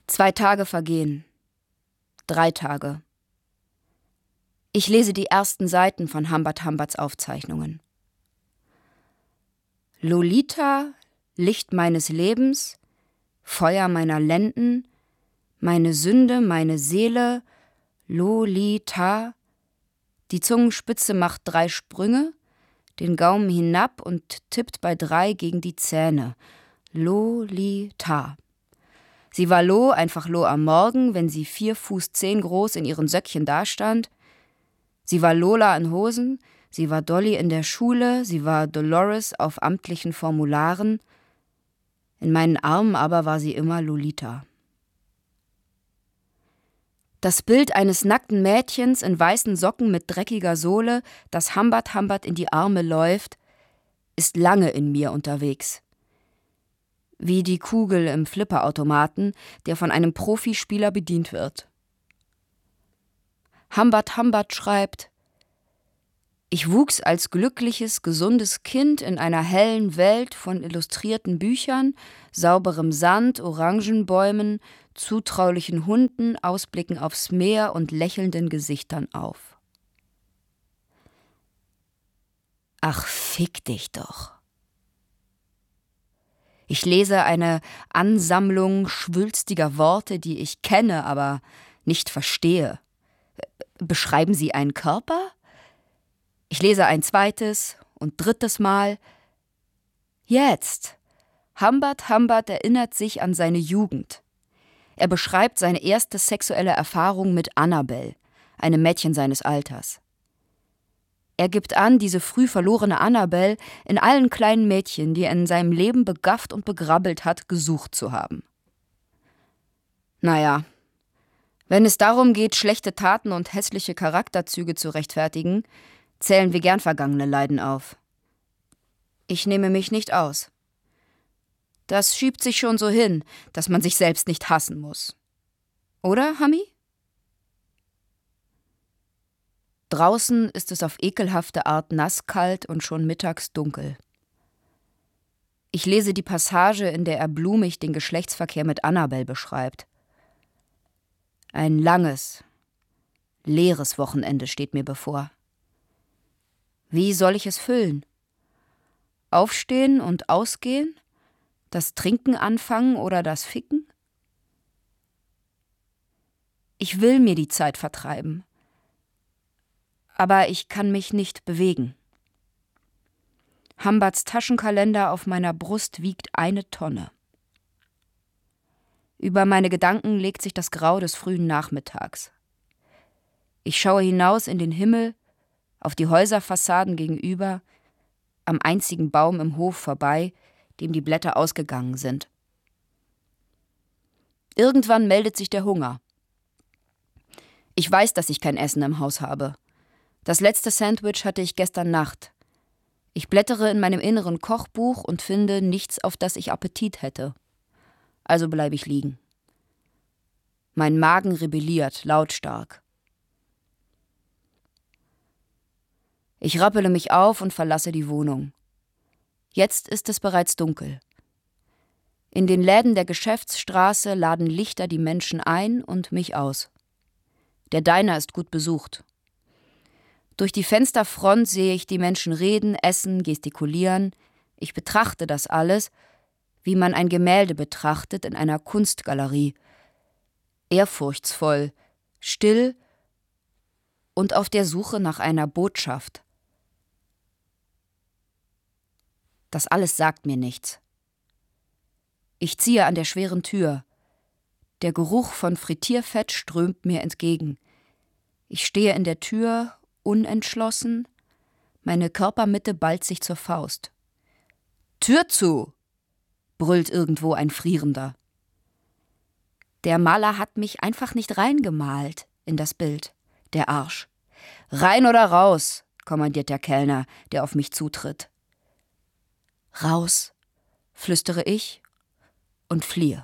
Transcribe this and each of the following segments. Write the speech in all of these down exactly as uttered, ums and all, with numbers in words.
Zwei Tage vergehen. Drei Tage. Ich lese die ersten Seiten von Humbert Humberts Aufzeichnungen. Lolita, Licht meines Lebens, Feuer meiner Lenden, meine Sünde, meine Seele, Lolita. Die Zungenspitze macht drei Sprünge, den Gaumen hinab und tippt bei drei gegen die Zähne. Lolita. Sie war Lo, einfach Lo am Morgen, wenn sie vier Fuß zehn groß in ihren Söckchen dastand. Sie war Lola in Hosen, sie war Dolly in der Schule, sie war Dolores auf amtlichen Formularen. In meinen Armen aber war sie immer Lolita. Das Bild eines nackten Mädchens in weißen Socken mit dreckiger Sohle, das Humbert Humbert in die Arme läuft, ist lange in mir unterwegs. Wie die Kugel im Flipperautomaten, der von einem Profispieler bedient wird. Humbert Humbert schreibt: Ich wuchs als glückliches, gesundes Kind in einer hellen Welt von illustrierten Büchern, sauberem Sand, Orangenbäumen, zutraulichen Hunden, Ausblicken aufs Meer und lächelnden Gesichtern auf. Ach, fick dich doch. Ich lese eine Ansammlung schwülstiger Worte, die ich kenne, aber nicht verstehe. Beschreiben sie einen Körper? Ich lese ein zweites und drittes Mal. Jetzt. Humbert Humbert erinnert sich an seine Jugend. Er beschreibt seine erste sexuelle Erfahrung mit Annabel, einem Mädchen seines Alters. Er gibt an, diese früh verlorene Annabel in allen kleinen Mädchen, die er in seinem Leben begafft und begrabbelt hat, gesucht zu haben. Naja, wenn es darum geht, schlechte Taten und hässliche Charakterzüge zu rechtfertigen, zählen wir gern vergangene Leiden auf. Ich nehme mich nicht aus. Das schiebt sich schon so hin, dass man sich selbst nicht hassen muss. Oder, Hammi? Draußen ist es auf ekelhafte Art nasskalt und schon mittags dunkel. Ich lese die Passage, in der er blumig den Geschlechtsverkehr mit Annabel beschreibt. Ein langes, leeres Wochenende steht mir bevor. Wie soll ich es füllen? Aufstehen und ausgehen? Das Trinken anfangen oder das Ficken? Ich will mir die Zeit vertreiben. Aber ich kann mich nicht bewegen. Humberts Taschenkalender auf meiner Brust wiegt eine Tonne. Über meine Gedanken legt sich das Grau des frühen Nachmittags. Ich schaue hinaus in den Himmel, auf die Häuserfassaden gegenüber, am einzigen Baum im Hof vorbei, dem die Blätter ausgegangen sind. Irgendwann meldet sich der Hunger. Ich weiß, dass ich kein Essen im Haus habe. Das letzte Sandwich hatte ich gestern Nacht. Ich blättere in meinem inneren Kochbuch und finde nichts, auf das ich Appetit hätte. Also bleibe ich liegen. Mein Magen rebelliert, lautstark. Ich rappele mich auf und verlasse die Wohnung. Jetzt ist es bereits dunkel. In den Läden der Geschäftsstraße laden Lichter die Menschen ein und mich aus. Der Diner ist gut besucht. Durch die Fensterfront sehe ich die Menschen reden, essen, gestikulieren. Ich betrachte das alles, wie man ein Gemälde betrachtet in einer Kunstgalerie. Ehrfurchtsvoll, still und auf der Suche nach einer Botschaft. Das alles sagt mir nichts. Ich ziehe an der schweren Tür. Der Geruch von Frittierfett strömt mir entgegen. Ich stehe in der Tür, unentschlossen. Meine Körpermitte ballt sich zur Faust. »Tür zu!« brüllt irgendwo ein Frierender. Der Maler hat mich einfach nicht reingemalt in das Bild, der Arsch. »Rein oder raus«, kommandiert der Kellner, der auf mich zutritt. »Raus«, flüstere ich und fliehe.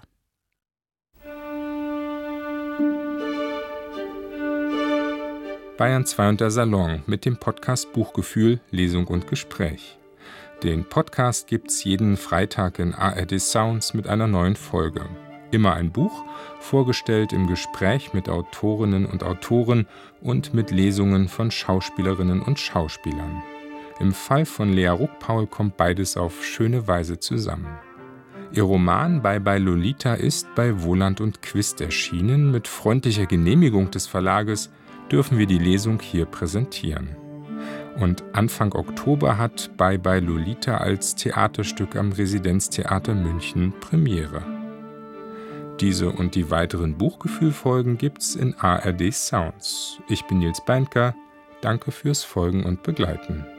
Bayern zwei und der Salon mit dem Podcast Buchgefühl, Lesung und Gespräch. Den Podcast gibt's jeden Freitag in A R D Sounds mit einer neuen Folge. Immer ein Buch, vorgestellt im Gespräch mit Autorinnen und Autoren und mit Lesungen von Schauspielerinnen und Schauspielern. Im Fall von Lea Ruckpaul kommt beides auf schöne Weise zusammen. Ihr Roman Bye Bye Lolita ist bei Wohland und Quist erschienen. Mit freundlicher Genehmigung des Verlages dürfen wir die Lesung hier präsentieren. Und Anfang Oktober hat Bye Bye Lolita als Theaterstück am Residenztheater München Premiere. Diese und die weiteren Buchgefühl-Folgen gibt's in A R D Sounds. Ich bin Nils Beindker. Danke fürs Folgen und Begleiten.